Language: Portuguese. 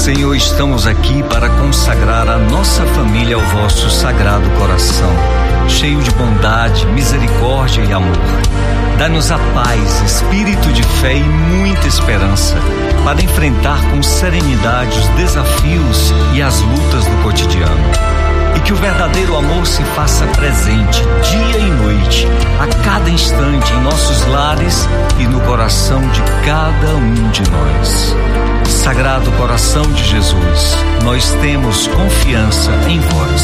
Senhor, estamos aqui para consagrar a nossa família ao vosso sagrado coração, cheio de bondade, misericórdia e amor. Dá-nos a paz, espírito de fé e muita esperança para enfrentar com serenidade os desafios e as lutas do cotidiano. E que o verdadeiro amor se faça presente dia e noite, a cada instante em nossos lares e no coração de cada um de nós. Sagrado coração de Jesus, nós temos confiança em vós.